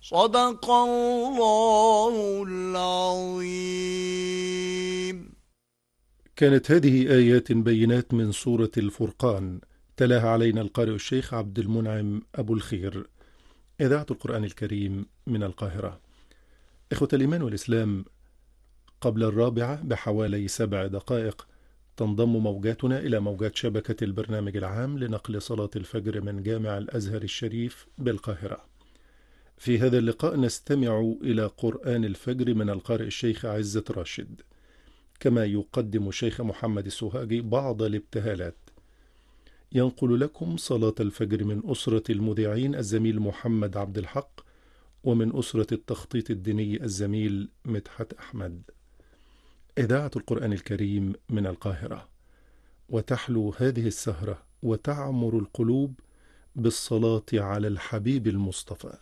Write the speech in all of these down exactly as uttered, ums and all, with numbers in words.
صدق الله العظيم. كانت هذه آيات بينات من سورة الفرقان، تلاها علينا القارئ الشيخ عبد المنعم أبو الخير. إذاعة القرآن الكريم من القاهرة. إخوة الإيمان والإسلام، قبل الرابعة بحوالي سبع دقائق تنضم موجاتنا إلى موجات شبكة البرنامج العام لنقل صلاة الفجر من جامع الأزهر الشريف بالقاهرة. في هذا اللقاء نستمع إلى قرآن الفجر من القارئ الشيخ عزة راشد، كما يقدم الشيخ محمد السوهاجي بعض الابتهالات. ينقل لكم صلاة الفجر من أسرة المذيعين الزميل محمد عبد الحق، ومن أسرة التخطيط الديني الزميل مدحت أحمد. إذاعة القرآن الكريم من القاهرة. وتحلو هذه السهرة وتعمر القلوب بالصلاة على الحبيب المصطفى.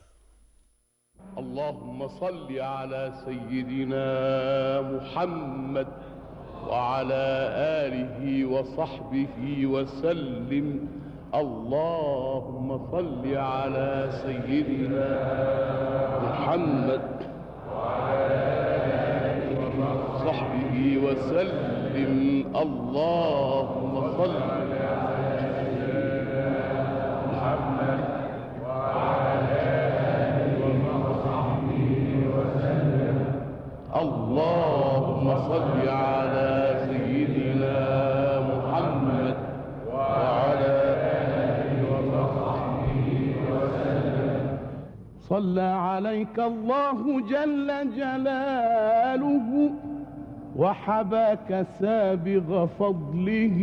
اللهم صل على سيدنا محمد وعلى آله وصحبه وسلم. اللهم صل على سيدنا محمد وعلى آله وصحبه وسلم. اللهم صل على سيدنا محمد وعلى آله وصحبه وسلم. اللهم صل على سيدنا محمد وعلى آله وصحبه وسلم. صلى عليك الله جل جلاله وحباك سابغ فضله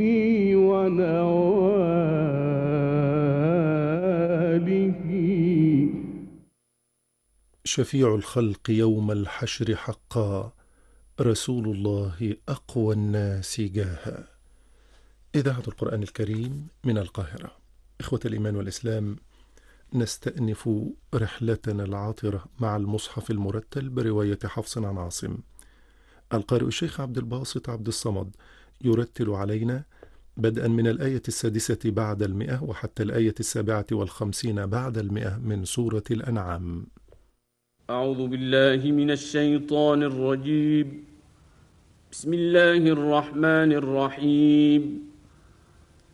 ونواله. شفيع الخلق يوم الحشر حقا، رسول الله أقوى الناس جاها. إذاعة القرآن الكريم من القاهرة. إخوة الإيمان والإسلام، نستأنف رحلتنا العاطرة مع المصحف المرتل برواية حفص عن عاصم. القارئ الشيخ عبد الباسط عبد الصمد يرتل علينا بدءا من الآية السادسة بعد المئة وحتى الآية السابعة والخمسين بعد المئة من سورة الأنعام. أعوذ بالله من الشيطان الرجيم. بسم الله الرحمن الرحيم.